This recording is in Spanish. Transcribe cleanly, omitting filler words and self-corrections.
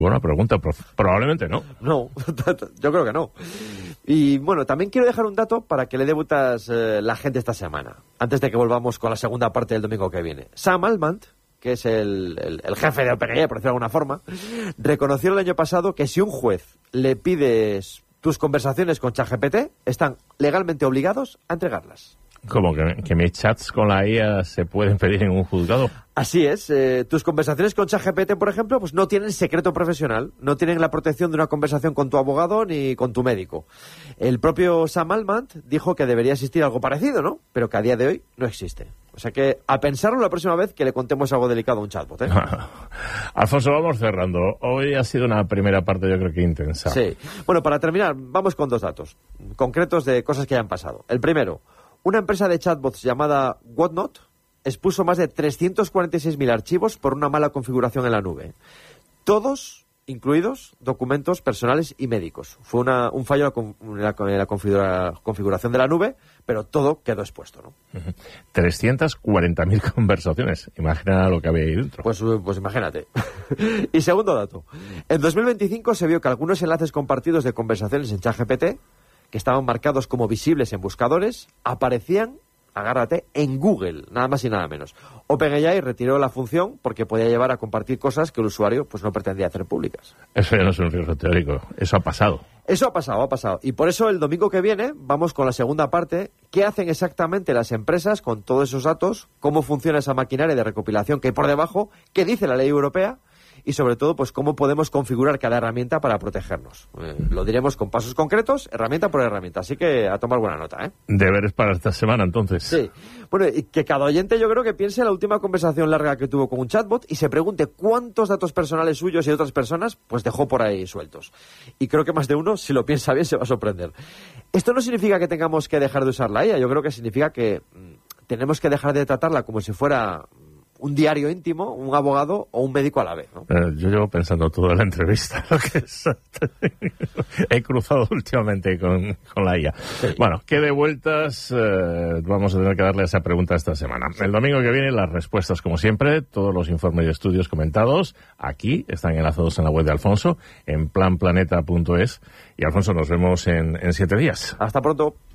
Buena pregunta, probablemente no. No, yo creo que no. Y bueno, también quiero dejar un dato para que le debutas la gente esta semana, antes de que volvamos con la segunda parte del domingo que viene. Sam Altman, que es el jefe de OpenAI, por decirlo de alguna forma, reconoció el año pasado que si un juez le pides tus conversaciones con ChatGPT, están legalmente obligados a entregarlas. ¿Cómo que mis chats con la IA se pueden pedir en un juzgado? Así es. Tus conversaciones con ChatGPT, por ejemplo, pues no tienen secreto profesional, no tienen la protección de una conversación con tu abogado ni con tu médico. El propio Sam Altman dijo que debería existir algo parecido, ¿no? Pero que a día de hoy no existe. O sea que a pensarlo la próxima vez que le contemos algo delicado a un chatbot, ¿eh? Alfonso, vamos cerrando. Hoy ha sido una primera parte, yo creo que intensa. Sí. Bueno, para terminar, vamos con 2 datos concretos de cosas que hayan pasado. El primero, una empresa de chatbots llamada Whatnot expuso más de 346.000 archivos por una mala configuración en la nube. Todos incluidos documentos personales y médicos. Fue un fallo en la configuración de la nube, pero todo quedó expuesto, ¿no? 340.000 conversaciones. Imagina lo que había ahí dentro. Pues imagínate. Y segundo dato. En 2025 se vio que algunos enlaces compartidos de conversaciones en ChatGPT, que estaban marcados como visibles en buscadores, aparecían, agárrate, en Google, nada más y nada menos. OpenAI retiró la función porque podía llevar a compartir cosas que el usuario pues no pretendía hacer públicas. Eso ya no es un riesgo teórico, eso ha pasado. Eso ha pasado. Y por eso el domingo que viene vamos con la segunda parte. ¿Qué hacen exactamente las empresas con todos esos datos? ¿Cómo funciona esa maquinaria de recopilación que hay por debajo? ¿Qué dice la ley europea? Y sobre todo, pues cómo podemos configurar cada herramienta para protegernos. Lo diremos con pasos concretos, herramienta por herramienta. Así que a tomar buena nota, ¿eh? Deberes para esta semana, entonces. Sí. Bueno, y que cada oyente yo creo que piense en la última conversación larga que tuvo con un chatbot y se pregunte cuántos datos personales suyos y de otras personas pues dejó por ahí sueltos. Y creo que más de uno, si lo piensa bien, se va a sorprender. Esto no significa que tengamos que dejar de usar la IA. Yo creo que significa que tenemos que dejar de tratarla como si fuera un diario íntimo, un abogado o un médico a la vez, ¿no? Yo llevo pensando toda la entrevista lo que es. He cruzado últimamente con la IA. Sí. Bueno, ¿qué de vueltas vamos a tener que darle a esa pregunta esta semana? El domingo que viene las respuestas, como siempre, todos los informes y estudios comentados aquí están enlazados en la web de Alfonso, en planplaneta.es. Y Alfonso, nos vemos en 7 días. Hasta pronto.